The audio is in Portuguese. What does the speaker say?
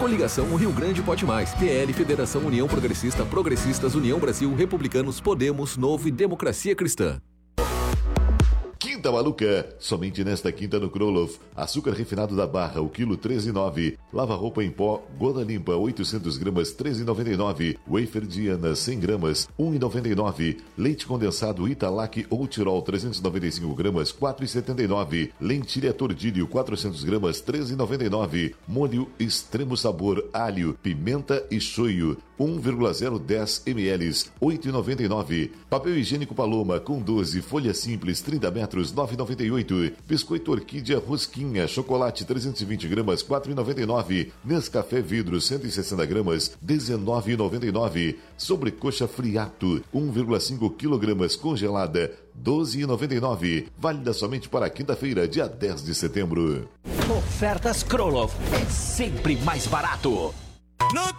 Coligação Rio Grande Pode Mais, PL, Federação União Progressista, Progressistas, União Brasil, Republicanos, Podemos, Novo e Democracia Cristã. Quinta Maluca, somente nesta quinta no Kroloff. Açúcar refinado da Barra, o quilo 13,9. Lava roupa em pó, Gola Limpa, 800 gramas, 13,99. Wafer Diana, 100 gramas, 1,99. Leite condensado Italac ou Tirol, 395 gramas, 4,79. Lentilha Tordilho, 400 gramas, 13,99. Molho Extremo Sabor, alho, pimenta e shoyu, 1,010 ml, 8,99. Papel higiênico Paloma, com 12, folha simples, 30 metros, 9,98. Biscoito Orquídea Rosquinha, chocolate 320 gramas, 4,99. Nescafé Vidro, 160 gramas, 19,99. Sobrecoxa Friato, 1,5 kg congelada, 12,99. Válida somente para quinta-feira, dia 10 de setembro. Ofertas Kroloff é sempre mais barato. No